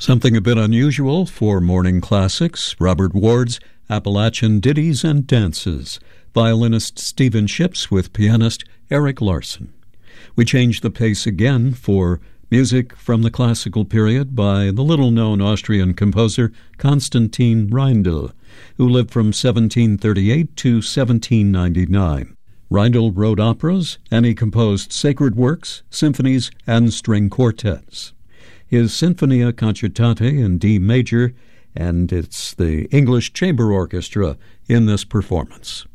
Something a bit unusual for morning classics, Robert Ward's Appalachian Ditties and Dances, violinist Stephen Ships with pianist Eric Larson. We change the pace again for music from the classical period by the little-known Austrian composer Constantin Reindl, who lived from 1738 to 1799. Reindl wrote operas, and he composed sacred works, symphonies, and string quartets. His Sinfonia Concertate in D major, and it's the English Chamber Orchestra in this performance.